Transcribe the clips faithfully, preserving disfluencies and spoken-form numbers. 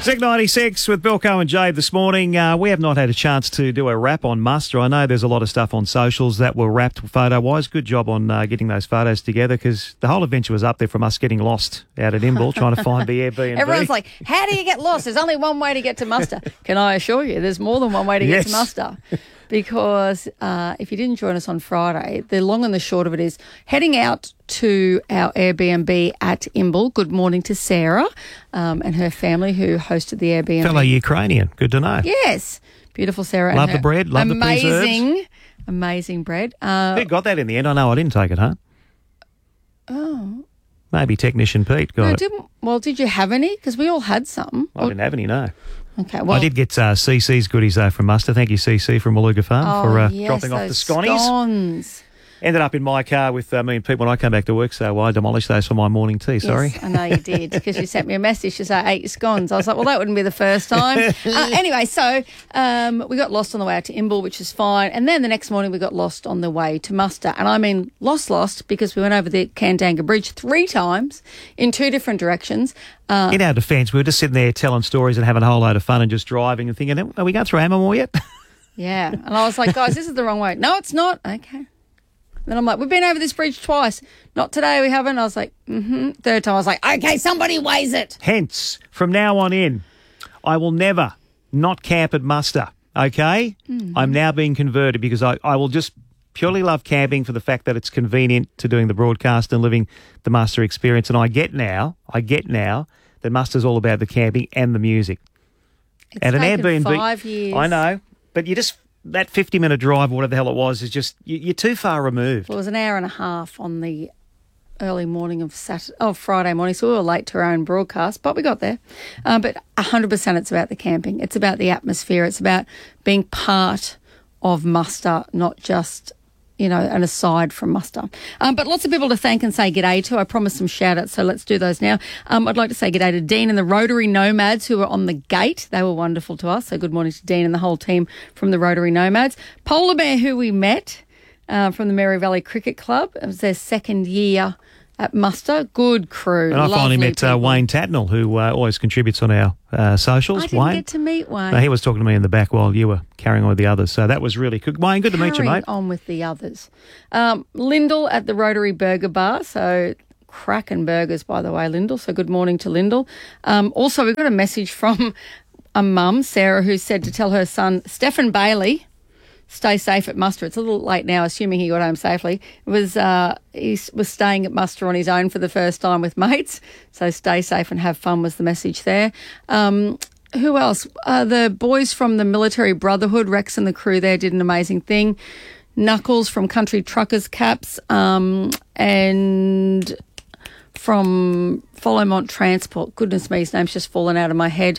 Zig ninety-six with Bilko and Jade this morning. Uh, we have not had a chance to do a wrap on muster. I know there's a lot of stuff on socials that were wrapped photo-wise. Good job on uh, getting those photos together, because the whole adventure was up there from us getting lost out at Imbil trying to find the Airbnb. Everyone's like, how do you get lost? There's only one way to get to muster. Can I assure you, there's more than one way to Yes. get to muster. Because uh, if you didn't join us on Friday, the long and the short of it is heading out to our Airbnb at Imbil. Good morning to Sarah um, and her family who hosted the Airbnb. Fellow Ukrainian. Good to know. Yes. Beautiful Sarah. Love and her the bread, love the amazing, preserves. amazing bread. Uh, Who got that in the end? I know I didn't take it home. oh. Maybe Technician Pete got No, it. didn't, well, did you have any? Because we all had some. I didn't have any, no. Okay, well. I did get uh, C C's goodies, though, from Muster. Thank you, C C from Maluga Farm, Oh, for uh, yes, dropping off the those sconnies. scones. Ended up in my car with uh, me and Pete when I came back to work, so I demolished those for my morning tea, sorry. Yes, I know you did, because you sent me a message to say I ate your scones. I was like, well, that wouldn't be the first time. Uh, anyway, so um, we got lost on the way out to Imbil, which is fine. And then the next morning we got lost on the way to Muster. And I mean lost, lost, because we went over the Kandanga Bridge three times in two different directions. Uh, In our defence, we were just sitting there telling stories and having a whole load of fun and just driving and thinking, are we going through Ammermoor yet? yeah. And I was like, guys, this is the wrong way. No, it's not. Okay. Then I'm like, we've been over this bridge twice. Not today, we haven't. I was like, mm-hmm. Third time, I was like, okay, somebody weighs it. Hence, from now on in, I will never not camp at Muster, okay? Mm-hmm. I'm now being converted because I, I will just purely love camping for the fact that it's convenient to doing the broadcast and living the Muster experience. And I get now, I get now that Muster's all about the camping and the music. It's At an taken Airbnb, five years. I know, but you just... That fifty-minute drive, or whatever the hell it was, is just, you, you're too far removed. Well, it was an hour and a half on the early morning of Saturday, oh, Friday morning, so we were late to our own broadcast, but we got there. Um, but one hundred percent it's about the camping. It's about the atmosphere. It's about being part of Muster, not just, you know, an aside from Muster. Um, but lots of people to thank and say g'day to. I promised some shout-outs, so let's do those now. Um, I'd like to say g'day to Dean and the Rotary Nomads who were on the gate. They were wonderful to us, so good morning to Dean and the whole team from the Rotary Nomads. Polar Bear, who we met uh, from the Mary Valley Cricket Club. It was their second year at Muster. Good crew. And I finally Lovely met uh, people. Wayne Tatnell, who uh, always contributes on our uh, socials. I didn't Wayne. get to meet Wayne. No, he was talking to me in the back while you were carrying on with the others. So that was really good. Wayne, good to meet you, Carrying mate. on with the others. Um, Lyndall at the Rotary Burger Bar. So cracking burgers, by the way, Lyndall. So good morning to Lyndall. Um, also, we've got a message from a mum, Sarah, who said to tell her son, Stephen Bailey, stay safe at Muster. It's a little late now, assuming he got home safely. It was uh, he was staying at Muster on his own for the first time with mates. So stay safe and have fun was the message there. Um, who else? Uh, the boys from the Military Brotherhood, Rex and the crew there did an amazing thing. Knuckles from Country Truckers Caps um, and from Followmont Transport. Goodness me, his name's just fallen out of my head.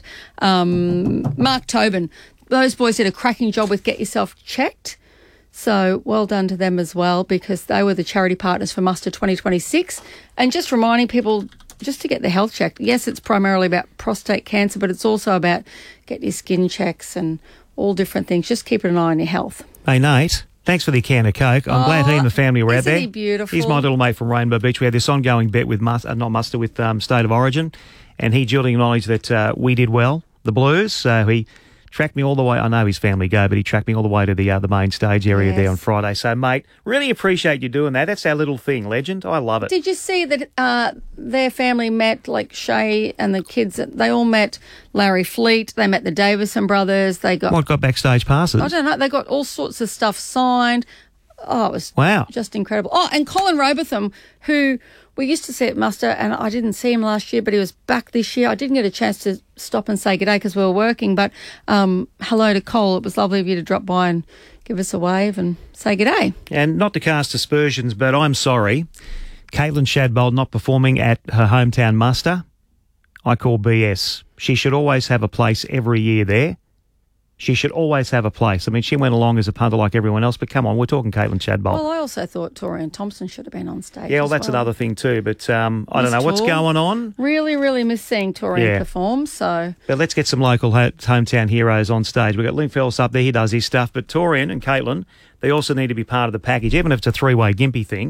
Um, Mark Tobin. Those boys did a cracking job with Get Yourself Checked. So well done to them as well, because they were the charity partners for Muster twenty twenty-six. And just reminding people just to get their health checked. Yes, it's primarily about prostate cancer, but it's also about getting your skin checks and all different things. Just keeping an eye on your health. Hey, Nate, thanks for the can of Coke. I'm Oh, glad he and the family were out isn't there. he beautiful? He's my little mate from Rainbow Beach. We had this ongoing bet with, Mus- uh, not Muster, with um, State of Origin, and he duly acknowledged that uh, we did well, the Blues. So he tracked me all the way. I know his family go, but he tracked me all the way to the uh, the main stage area Yes. there on Friday. So, mate, really appreciate you doing that. That's our little thing, legend. I love it. Did you see that uh, their family met, like Shay and the kids, they all met Larry Fleet, they met the Davison brothers, they got, What, got backstage passes? I don't know, they got all sorts of stuff signed. Oh, it was Wow. just incredible. Oh, and Colin Robotham, who we used to see at Muster, and I didn't see him last year, but he was back this year. I didn't get a chance to stop and say good day because we were working, but um, hello to Cole. It was lovely of you to drop by and give us a wave and say good day. And not to cast aspersions, but I'm sorry. Caitlin Shadbold not performing at her hometown Muster, I call B S. She should always have a place every year there. She should always have a place. I mean, she went along as a punter like everyone else, but come on, we're talking Caitlin Shadbold. Well, I also thought Torian Thompson should have been on stage. yeah, well, as that's well. another thing too, but um, I don't Miss know what's Tor. going on. Really, really miss seeing Torian Yeah. perform, so... But let's get some local ho- hometown heroes on stage. We've got Link Fells up there, he does his stuff, but Torian and Caitlin, they also need to be part of the package, even if it's a three-way gimpy thing.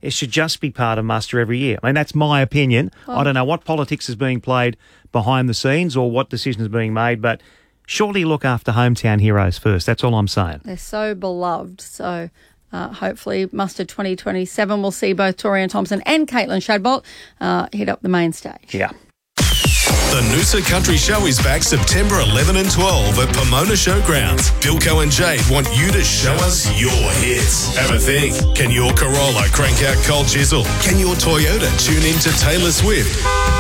It should just be part of muster every year. I mean, that's my opinion. Well, I don't know what politics is being played behind the scenes or what decision is being made, but surely look after hometown heroes first. That's all I'm saying. They're so beloved. So uh, hopefully Muster twenty twenty-seven will see both Torian Thompson and Caitlin Shadbolt uh, hit up the main stage. Yeah. The Noosa Country Show is back September eleventh and twelfth at Pomona Showgrounds. Bilko and Jade want you to show us your hits. Have a think. Can your Corolla crank out Cold Chisel? Can your Toyota tune in to Taylor Swift?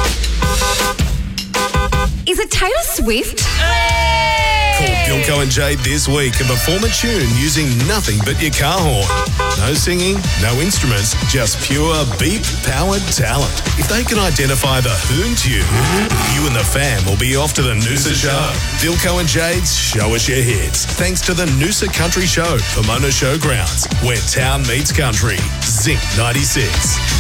Is it Taylor Swift? Call Bilko and Jade this week and perform a tune using nothing but your car horn. No singing, no instruments, just pure beep-powered talent. If they can identify the hoon tune, you and the fam will be off to the Noosa Show. Bilko and Jade's Show Us Your Hits. Thanks to the Noosa Country Show, Pomona Showgrounds, where town meets country. Zinc ninety-six.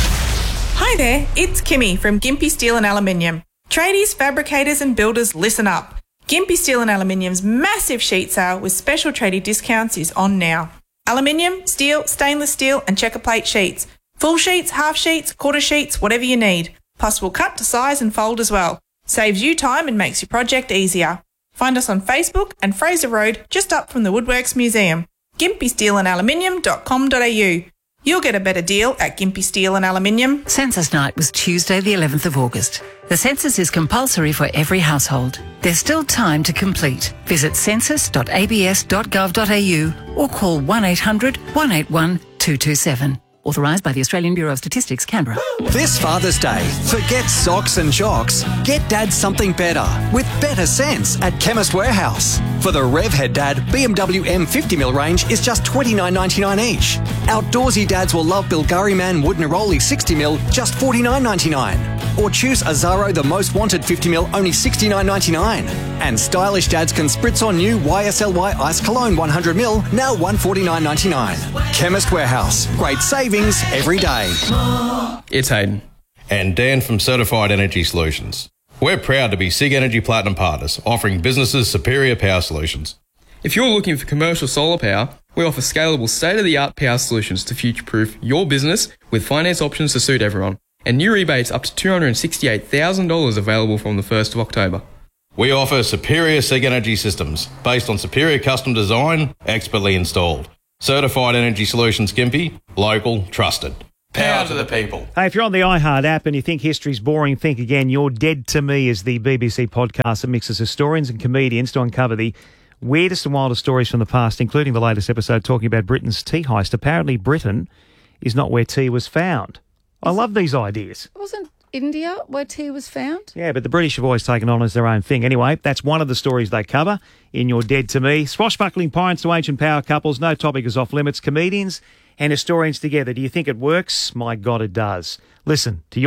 Hi there, it's Kimmy from Gympie Steel and Aluminium. Tradies, fabricators and builders, listen up. Gympie Steel and Aluminium's massive sheet sale with special tradie discounts is on now. Aluminium, steel, stainless steel and checker plate sheets. Full sheets, half sheets, quarter sheets, whatever you need. Plus we'll cut to size and fold as well. Saves you time and makes your project easier. Find us on Facebook and Fraser Road, just up from the Woodworks Museum. gympie steel and aluminium dot com dot a u. You'll get a better deal at Gympie Steel and Aluminium. Census night was Tuesday the eleventh of August. The census is compulsory for every household. There's still time to complete. Visit census dot a b s dot gov dot a u or call one eight hundred, one eight one, two two seven. Authorised by the Australian Bureau of Statistics, Canberra. This Father's Day, forget socks and shocks. Get Dad something better with better sense at Chemist Warehouse. For the Rev Head Dad, B M W M fifty mil range is just twenty-nine ninety-nine each. Outdoorsy dads will love Bulgari Man Wood Neroli sixty mil, just forty-nine ninety-nine. Or choose Azaro The Most Wanted fifty mil, only sixty-nine ninety-nine. And stylish dads can spritz on new Y S L Y Ice Cologne one hundred mil, now one forty-nine ninety-nine. Chemist Warehouse, great savings every day. It's Hayden. And Dan from Certified Energy Solutions. We're proud to be SIG Energy Platinum partners, offering businesses superior power solutions. If you're looking for commercial solar power, we offer scalable state-of-the-art power solutions to future-proof your business with finance options to suit everyone. And new rebates up to two hundred sixty-eight thousand dollars available from the first of October. We offer superior SIG Energy systems based on superior custom design, expertly installed. Certified Energy Solutions Gympie, local, trusted. Power to the people. Hey, if you're on the iHeart app and you think history's boring, think again. You're Dead to Me is the B B C podcast that mixes historians and comedians to uncover the weirdest and wildest stories from the past, including the latest episode talking about Britain's tea heist. Apparently, Britain is not where tea was found. I love these ideas. Wasn't India where tea was found? Yeah, but the British have always taken on as their own thing. Anyway, that's one of the stories they cover in Your Dead to Me. Swashbuckling pirates to ancient power couples. No topic is off limits. Comedians and historians together. Do you think it works? My God, it does. Listen to your